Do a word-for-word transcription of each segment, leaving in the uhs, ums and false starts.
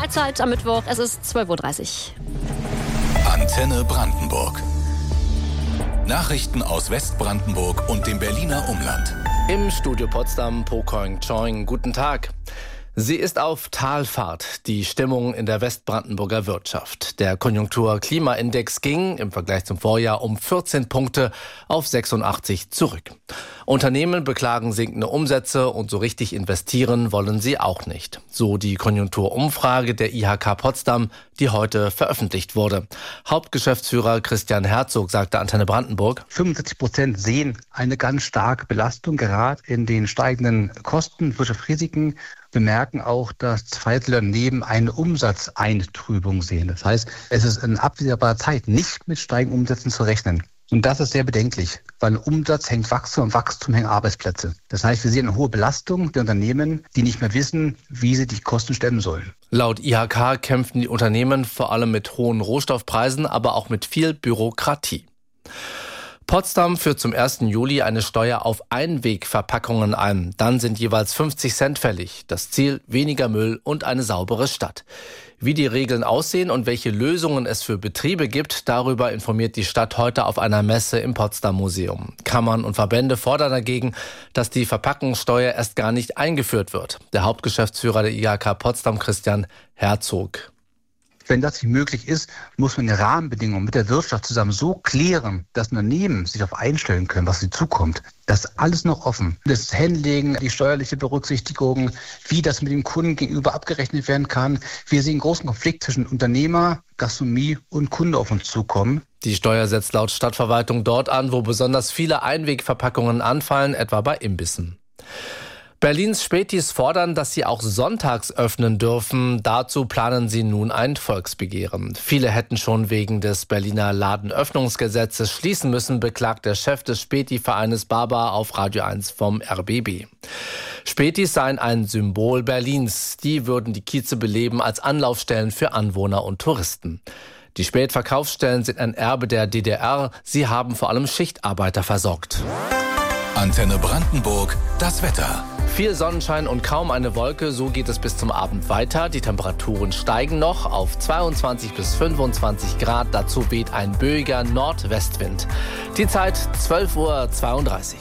Mahlzeit am Mittwoch, es ist zwölf Uhr dreißig. Antenne Brandenburg. Nachrichten aus Westbrandenburg und dem Berliner Umland. Im Studio Potsdam, Po Koing Choing, guten Tag. Sie ist auf Talfahrt, die Stimmung in der Westbrandenburger Wirtschaft. Der Konjunktur-Klima-Index ging im Vergleich zum Vorjahr um vierzehn Punkte auf sechsundachtzig zurück. Unternehmen beklagen sinkende Umsätze und so richtig investieren wollen sie auch nicht. So die Konjunkturumfrage der I H K Potsdam, die heute veröffentlicht wurde. Hauptgeschäftsführer Christian Herzog sagte Antenne Brandenburg: fünfundsiebzig Prozent sehen eine ganz starke Belastung, gerade in den steigenden Kosten, Wirtschaftsrisiken. Wir merken auch, dass zwei Drittel daneben eine Umsatzeintrübung sehen. Das heißt, es ist in absehbarer Zeit nicht mit steigenden Umsätzen zu rechnen. Und das ist sehr bedenklich, weil Umsatz hängt Wachstum und Wachstum hängt Arbeitsplätze. Das heißt, wir sehen eine hohe Belastung der Unternehmen, die nicht mehr wissen, wie sie die Kosten stemmen sollen. Laut I H K kämpften die Unternehmen vor allem mit hohen Rohstoffpreisen, aber auch mit viel Bürokratie. Potsdam führt zum ersten Juli eine Steuer auf Einwegverpackungen ein. Dann sind jeweils fünfzig Cent fällig. Das Ziel: weniger Müll und eine saubere Stadt. Wie die Regeln aussehen und welche Lösungen es für Betriebe gibt, darüber informiert die Stadt heute auf einer Messe im Potsdam Museum. Kammern und Verbände fordern dagegen, dass die Verpackungssteuer erst gar nicht eingeführt wird. Der Hauptgeschäftsführer der I H K Potsdam, Christian Herzog. Wenn das nicht möglich ist, muss man die Rahmenbedingungen mit der Wirtschaft zusammen so klären, dass Unternehmen sich darauf einstellen können, was sie zukommt. Das ist alles noch offen. Das Handling, die steuerliche Berücksichtigung, wie das mit dem Kunden gegenüber abgerechnet werden kann. Wir sehen einen großen Konflikt zwischen Unternehmer, Gastronomie und Kunde auf uns zukommen. Die Steuer setzt laut Stadtverwaltung dort an, wo besonders viele Einwegverpackungen anfallen, etwa bei Imbissen. Berlins Spätis fordern, dass sie auch sonntags öffnen dürfen. Dazu planen sie nun ein Volksbegehren. Viele hätten schon wegen des Berliner Ladenöffnungsgesetzes schließen müssen, beklagt der Chef des Späti-Vereines Baba auf Radio eins vom R B B. Spätis seien ein Symbol Berlins. Die würden die Kieze beleben als Anlaufstellen für Anwohner und Touristen. Die Spätverkaufsstellen sind ein Erbe der D D R. Sie haben vor allem Schichtarbeiter versorgt. Antenne Brandenburg, das Wetter. Viel Sonnenschein und kaum eine Wolke, so geht es bis zum Abend weiter. Die Temperaturen steigen noch auf zweiundzwanzig bis fünfundzwanzig Grad. Dazu weht ein böiger Nordwestwind. Die Zeit zwölf Uhr zweiunddreißig.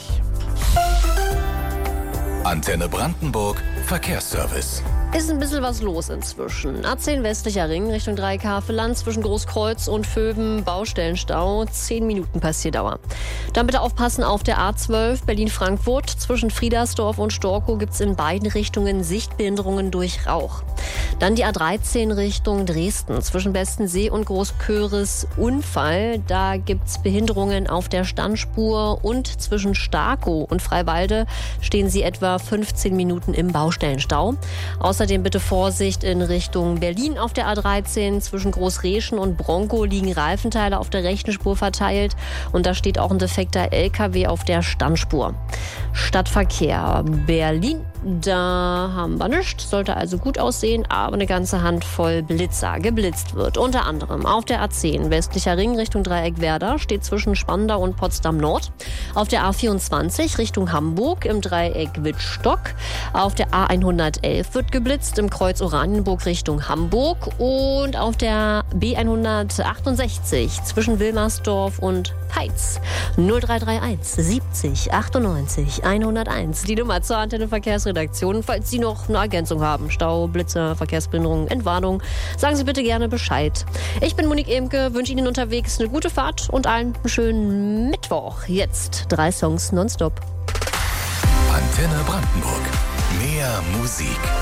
Antenne Brandenburg, Verkehrsservice. Ist ein bisschen was los inzwischen. A zehn westlicher Ring Richtung Dreieckhaveland zwischen Großkreuz und Vöben, Baustellenstau, zehn Minuten Passierdauer. Dann bitte aufpassen auf der A zwölf Berlin-Frankfurt. Zwischen Friedersdorf und Storkow gibt es in beiden Richtungen Sichtbehinderungen durch Rauch. Dann die A dreizehn Richtung Dresden zwischen Bestensee und Großköris, Unfall. Da gibt es Behinderungen auf der Standspur und zwischen Starkow und Freiwalde stehen sie etwa fünfzehn Minuten im Baustellenstau. Außerdem bitte Vorsicht in Richtung Berlin auf der A dreizehn. Zwischen Großreschen und Bronkow liegen Reifenteile auf der rechten Spur verteilt. Und da steht auch ein defekter L K W auf der Standspur. Stadtverkehr Berlin. Da haben wir nichts, sollte also gut aussehen, aber eine ganze Handvoll Blitzer. Geblitzt wird unter anderem auf der A zehn westlicher Ring Richtung Dreieck-Werder, steht zwischen Spandau und Potsdam Nord. Auf der A vierundzwanzig Richtung Hamburg im Dreieck Wittstock. Auf der A hundertelf wird geblitzt im Kreuz Oranienburg Richtung Hamburg. Und auf der B hundertachtundsechzig zwischen Wilmersdorf und Peitz. null drei drei eins siebzig achtundneunzig hunderteins. Die Nummer zur Antenne Verkehrsredaktion. Falls Sie noch eine Ergänzung haben, Stau, Blitze, Verkehrsbehinderung, Entwarnung, sagen Sie bitte gerne Bescheid. Ich bin Monique Emke, wünsche Ihnen unterwegs eine gute Fahrt und allen einen schönen Mittwoch. Jetzt drei Songs nonstop. Antenne Brandenburg. Mehr Musik.